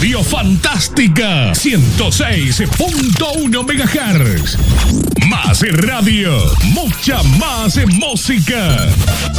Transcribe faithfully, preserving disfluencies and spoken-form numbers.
Radio Fantástica ciento seis punto uno megahertz. Más radio, mucha más música.